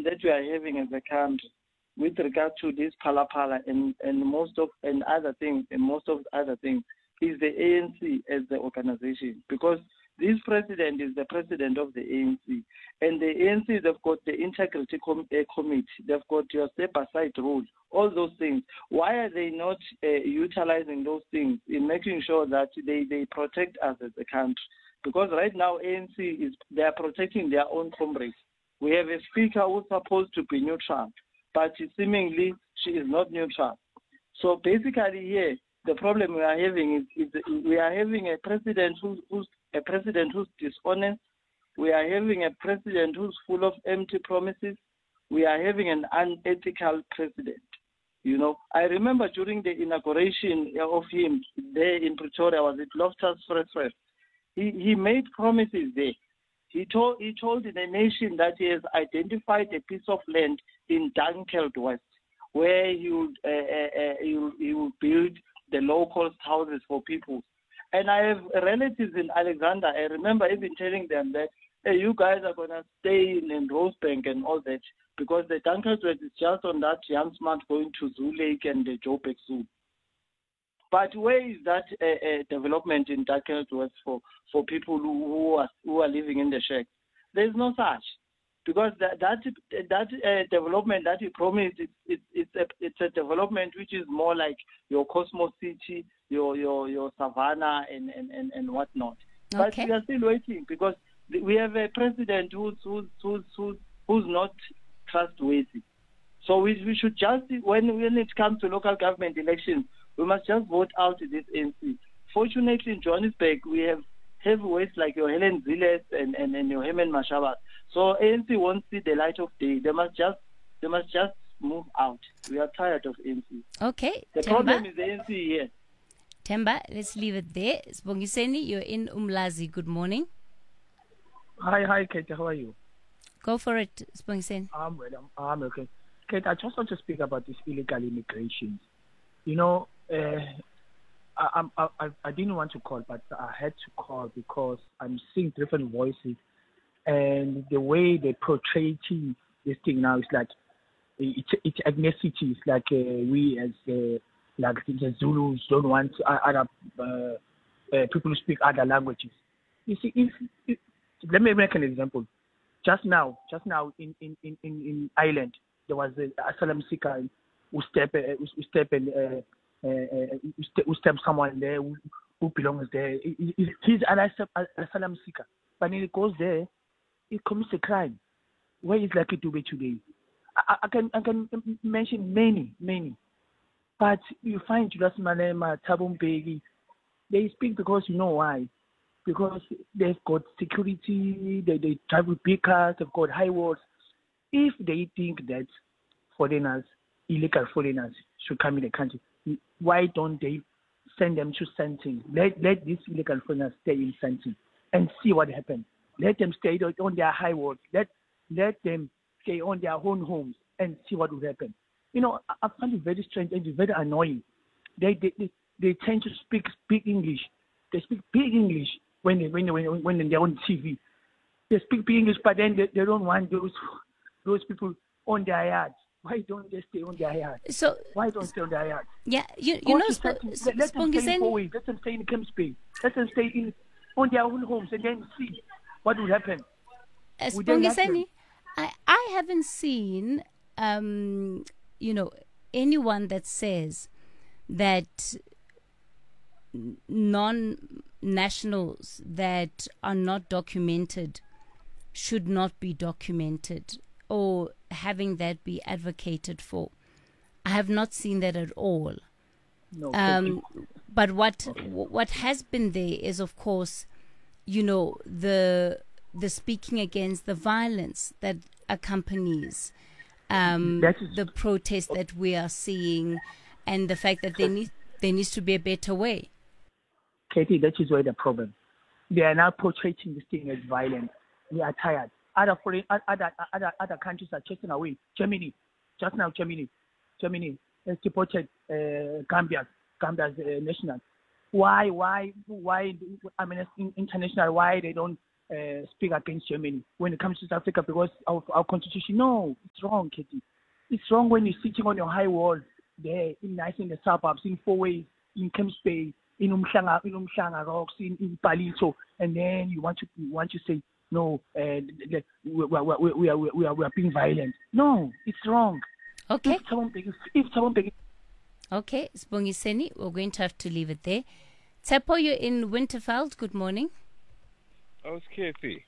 problem that we are having as a country with regard to this pala and most of other things is the ANC as the organization, because this president is the president of the ANC, and the ANC, they've got the integrity committee, they've got your step-aside rules, all those things. Why are they not utilizing those things in making sure that they protect us as a country? Because right now, ANC they are protecting their own comrades. We have a speaker who's supposed to be neutral, but seemingly she is not neutral. So basically, here the problem we are having is we are having a president who's dishonest. We are having a president who's full of empty promises. We are having an unethical president. You know, I remember during the inauguration of him there in Pretoria, was it Loftus Fresh? He made promises there. He told the nation that he has identified a piece of land in Dunkeld West where he will build the low-cost houses for people. And I have relatives in Alexander. I remember even telling them that, hey, you guys are going to stay in Rosebank and all that, because the Dunkeld West is just on that Jan Smart going to Zoo Lake and the Joburg Zoo. But where is that development in Dunkeld West for people who are living in the shacks? There's no such, because that development that he promised, it's a development which is more like your Cosmos City, your Savannah and whatnot. Okay. But we are still waiting, because we have a president who's not trustworthy. So we should just, when it comes to local government elections, we must just vote out this ANC. Fortunately, in Johannesburg, we have heavyweights like your Helen Ziles and your Herman Mashaba. So ANC won't see the light of day. They must just move out. We are tired of ANC. Okay. The problem is the ANC here. Temba, let's leave it there. Sibongiseni, you're in Umlazi. Good morning. Hi, Kate. How are you? Go for it, Sibongiseni. I'm well. I'm okay. Kate, I just want to speak about this illegal immigration. You know, I didn't want to call, but I had to call because I'm seeing different voices, and the way they portray this thing now is like it's ethnicity. It's like we as like the Zulus don't want other people who speak other languages. You see, if let me make an example. Just now in Ireland, there was an asylum seeker who step someone there who belongs there. He's an asylum seeker, but when he goes there, he commits a crime. Where is likely to be today? I can mention many, but you find Julius Malema, Thabo Mbeki, they speak because you know why? Because they've got security, they drive with big cars, they've got high walls. If they think that illegal foreigners should come in the country, why don't they send them to Sandton? Let these illegal foreigners stay in Sandton and see what happens. Let them stay on their high walls. Let them stay on their own homes and see what will happen. You know, I find it very strange and very annoying. They tend to speak English. They speak big English when they're on TV. They speak big English, but then they don't want those people on their yards. Why don't they stay on their yard? So why don't they stay on their yard? Yeah, you know, let them stay in Fourways, let them stay in Camps Bay, let them stay on their own homes, and then see what will happen. Sibongiseni, I haven't seen, anyone that says that non-nationals that are not documented should not be documented, or having that be advocated for. I have not seen that at all. No. But what has been there is, of course, the speaking against the violence that accompanies the protest that we are seeing, and the fact that there needs to be a better way. Katie, that is where the problem. They are now portraying this thing as violent. We are tired. Other countries are chasing away. Germany has deported Gambia's national. Why? Amnesty International? Why they don't speak against Germany when it comes to South Africa because of our constitution. No, it's wrong, Katie. It's wrong when you're sitting on your high wall there, in the suburbs, in Fourways, in Camps Bay, in Umhlanga Rocks, in Palito, and then you want to say no, we are being violent. No, it's wrong. Okay. If someone begs. Okay, Sibongiseni, we're going to have to leave it there. Tsepo, you're in Winterveld. Good morning. Kathy.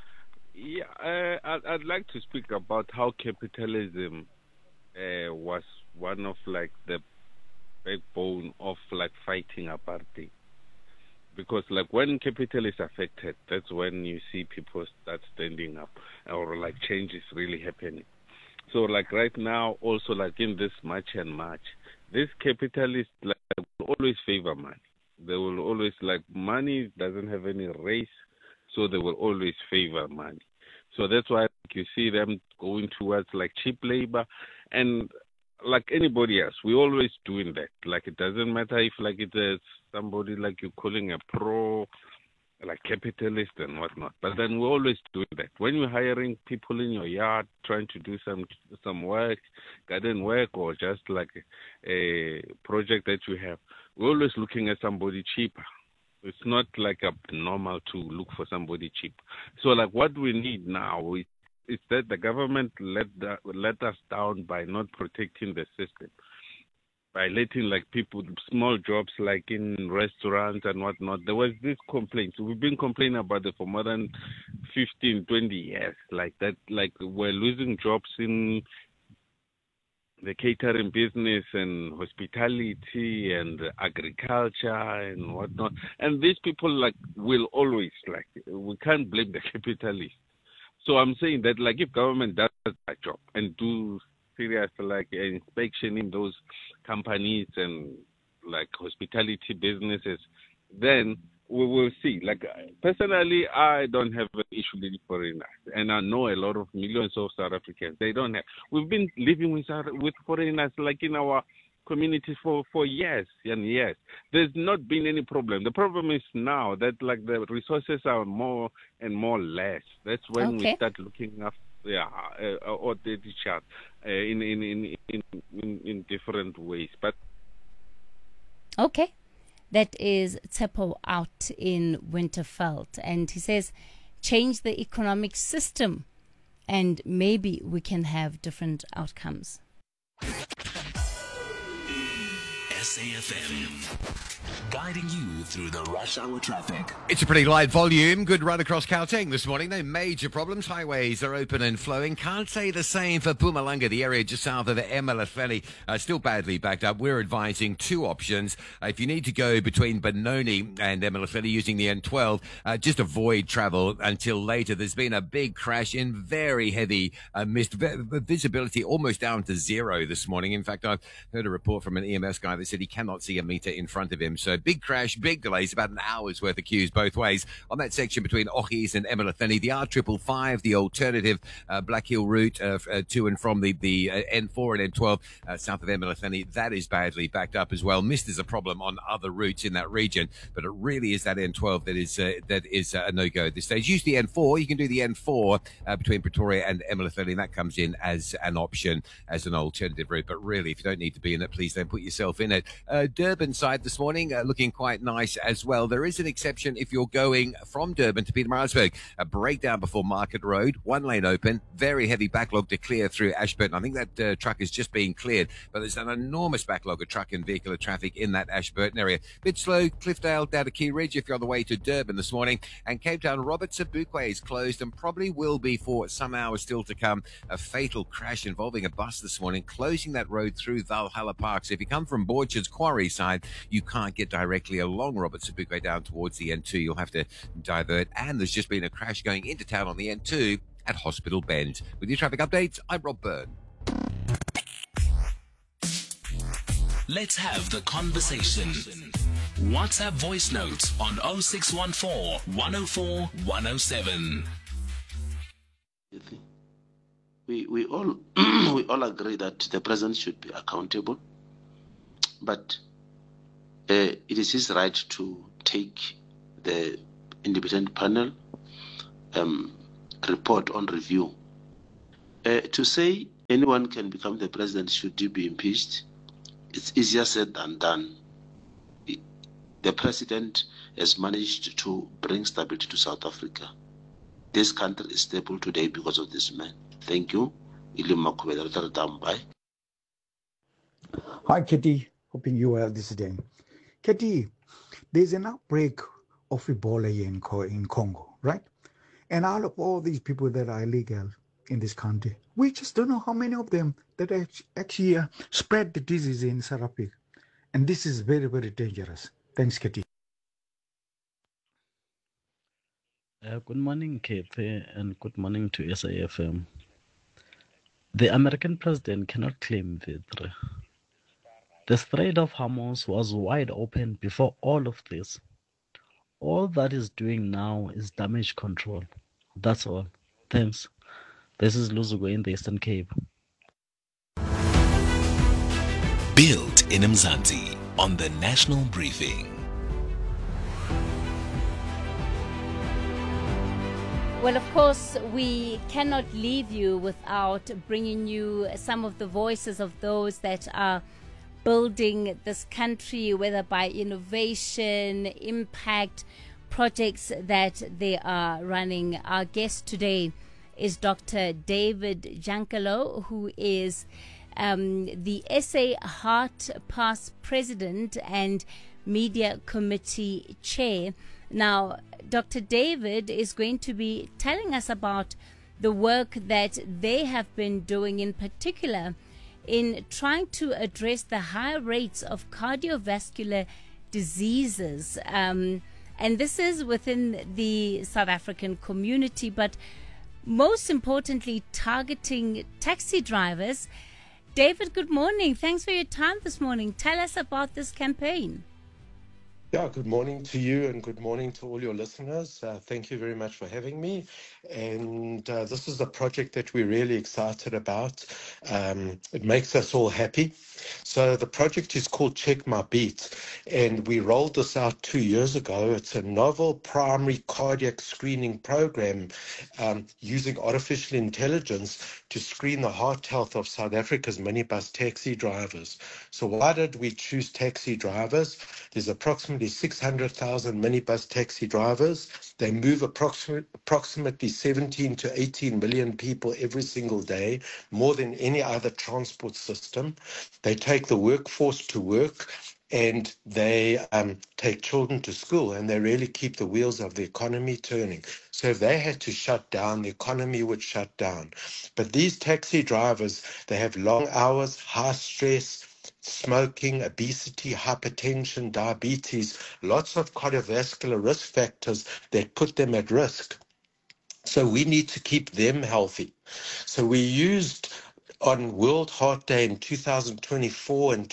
Yeah, I'd like to speak about how capitalism was one of like the backbone of like fighting apartheid. Because like when capital is affected, that's when you see people start standing up or like change is really happening. So like right now, also like in this March and March, this capitalists like will always favor money. They will always like money doesn't have any race, so they will always favor money. So that's why like, you see them going towards like cheap labor, and like anybody else, we always doing that. Like it doesn't matter if like it is somebody like you're calling a pro, like capitalist and whatnot. But then we're always doing that. When you're hiring people in your yard, trying to do some work, garden work, or just like a project that you have, we're always looking at somebody cheaper. It's not like abnormal to look for somebody cheap. So like what we need now is that the government let us down by not protecting the system, by letting like people, small jobs like in restaurants and whatnot. There was this complaint. We've been complaining about it for more than 15, 20 years. Like that, like we're losing jobs in the catering business and hospitality and agriculture and whatnot. And these people like will always like, we can't blame the capitalists. So I'm saying that like if government does that job and do serious like inspection in those companies and like hospitality businesses, then we will see. Like personally, I don't have an issue with foreigners, and I know a lot of millions of South Africans. They don't have. We've been living with foreigners like in our community for years and years. There's not been any problem. The problem is now that like the resources are more and more less. That's when we start looking after or the chart in different ways. But okay. That is Tsepo out in Winterveld. And he says, change the economic system and maybe we can have different outcomes. SAFM, guiding you through the rush hour traffic. It's a pretty light volume. Good run across Gauteng this morning. No major problems. Highways are open and flowing. Can't say the same for Mpumalanga, the area just south of Emelefeli. Still badly backed up. We're advising two options. If you need to go between Benoni and Emelefeli using the N12, just avoid travel until later. There's been a big crash in very heavy mist. Visibility almost down to zero this morning. In fact, I've heard a report from an EMS guy that said he cannot see a meter in front of him. So big crash, big delays, about an hour's worth of queues both ways on that section between Ochis and Emelefeni. The R555, the alternative Black Hill route to and from the N4 and N12 south of Emelefeni, that is badly backed up as well. Mist is a problem on other routes in that region, but it really is that N12 that is a no-go at this stage. Use the N4. You can do the N4 between Pretoria and Emelefeni, and that comes in as an option, as an alternative route. But really, if you don't need to be in it, please don't put yourself in it. Durban side this morning, looking quite nice as well. There is an exception if you're going from Durban to Pietermaritzburg. A breakdown before Market Road, one lane open, very heavy backlog to clear through Ashburton. I think that truck is just being cleared, but there's an enormous backlog of truck and vehicular traffic in that Ashburton area. Bit slow, Cliffdale down to Key Ridge if you're on the way to Durban this morning. And Cape Town, Robert Sobukwe is closed and probably will be for some hours still to come. A fatal crash involving a bus this morning, closing that road through Valhalla Park. So if you come from Borchard's Quarry side, you can't get directly along Robert Sobukwe down towards the N2. You'll have to divert. And there's just been a crash going into town on the N2 at Hospital Bend. With your traffic updates, I'm Rob Byrne. Let's have the conversation. WhatsApp voice note on 0614 104 107. We all we all agree that the president should be accountable, but it is his right to take the independent panel report on review. To say anyone can become the president should he be impeached, it's easier said than done. The president has managed to bring stability to South Africa. This country is stable today because of this man. Thank you. Bye. Hi, Kitty. Hoping you well this day. Kitty, there's an outbreak of Ebola here in Congo, right? And out of all these people that are illegal in this country, we just don't know how many of them that actually spread the disease in South Africa. And this is very, very dangerous. Thanks, Kitty. Good morning, Kathy, and good morning to SAFM. The American president cannot claim victory. The Strait of Hormuz was wide open before all of this. All that is doing now is damage control. That's all. Thanks. This is Luzugo in the Eastern Cape. Built in Mzansi on the National Briefing. Well, of course, we cannot leave you without bringing you some of the voices of those that are building this country, whether by innovation, impact, projects that they are running. Our guest today is Dr. David Jankalo, who is the SA Heart Pass President and Media Committee Chair. Now, Dr. David is going to be telling us about the work that they have been doing, in particular in trying to address the high rates of cardiovascular diseases. And this is within the South African community, but most importantly, targeting taxi drivers. David, good morning. Thanks for your time this morning. Tell us about this campaign. Yeah, good morning to you and good morning to all your listeners. Thank you very much for having me. And this is a project that we're really excited about. It makes us all happy. So the project is called Check My Beat, and we rolled this out 2 years ago. It's a novel primary cardiac screening program using artificial intelligence to screen the heart health of South Africa's minibus taxi drivers. So why did we choose taxi drivers? There's approximately 600,000 minibus taxi drivers. They move approximately 17 to 18 million people every single day, more than any other transport system. They take the workforce to work, and they take children to school, and they really keep the wheels of the economy turning. So if they had to shut down, the economy would shut down. But these taxi drivers, they have long hours, high stress, smoking, obesity, hypertension, diabetes, lots of cardiovascular risk factors that put them at risk. So we need to keep them healthy. So we used on World Heart Day in 2024 and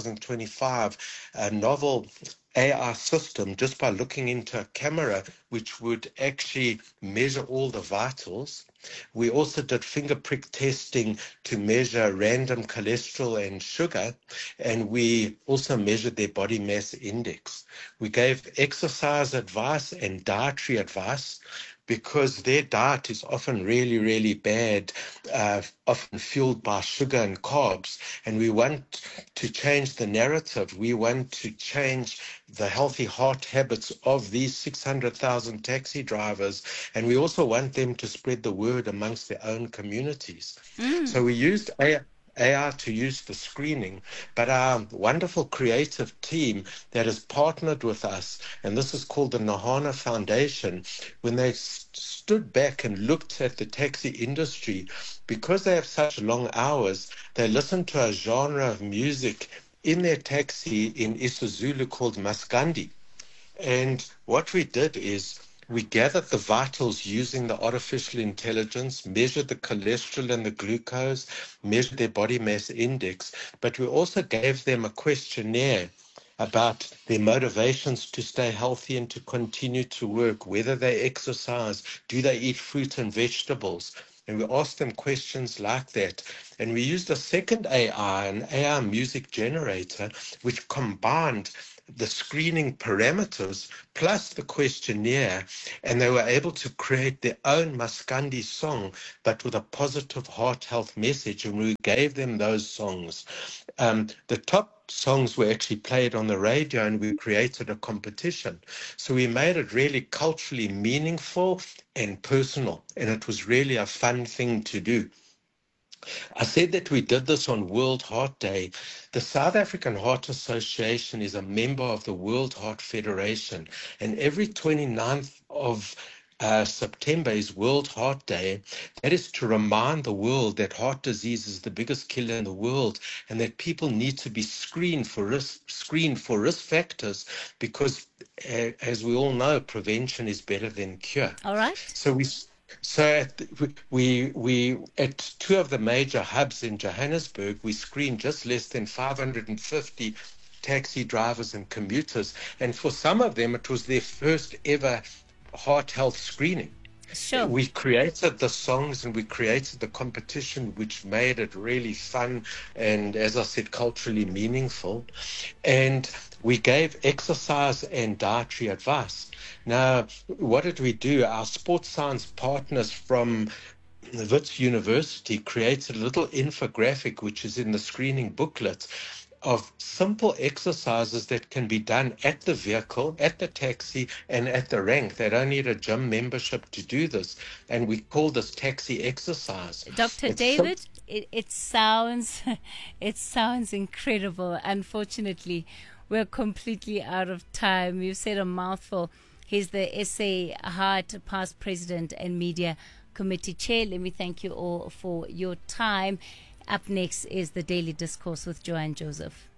2025 a novel AI system just by looking into a camera which would actually measure all the vitals. We also did finger prick testing to measure random cholesterol and sugar, and we also measured their body mass index. We gave exercise advice and dietary advice, because their diet is often really, really bad, often fueled by sugar and carbs. And we want to change the narrative. We want to change the healthy heart habits of these 600,000 taxi drivers. And we also want them to spread the word amongst their own communities. So we used AI to use the screening, but our wonderful creative team that has partnered with us, and this is called the Nahana Foundation, when they stood back and looked at the taxi industry, because they have such long hours, they listened to a genre of music in their taxi in isiZulu called Maskandi. And what we did is we gathered the vitals using the artificial intelligence, measured the cholesterol and the glucose, measured their body mass index, but we also gave them a questionnaire about their motivations to stay healthy and to continue to work, whether they exercise, do they eat fruit and vegetables. And we asked them questions like that. And we used a second AI, an AI music generator, which combined the screening parameters plus the questionnaire, and they were able to create their own Maskandi song, but with a positive heart health message, and we gave them those songs. The top songs were actually played on the radio, and we created a competition. So we made it really culturally meaningful and personal, and it was really a fun thing to do. I said that we did this on World Heart Day. The South African Heart Association is a member of the World Heart Federation, and every 29th of September is World Heart Day. That is to remind the world that heart disease is the biggest killer in the world, and that people need to be screened for risk factors, because, as we all know, prevention is better than cure. All right. So we at two of the major hubs in Johannesburg, we screened just less than 550 taxi drivers and commuters, and for some of them it was their first ever heart health screening. Sure. We created the songs and we created the competition, which made it really fun and, as I said, culturally meaningful. And we gave exercise and dietary advice. Now, what did we do? Our sports science partners from Wits University created a little infographic, which is in the screening booklet, of simple exercises that can be done at the vehicle, at the taxi, and at the rank. They don't need a gym membership to do this. And we call this taxi exercise. Dr. David, it sounds incredible. Unfortunately, we're completely out of time. You've said a mouthful. He's the SA Heart past president and media committee chair. Let me thank you all for your time. Up next is the Daily Discourse with Joanne Joseph.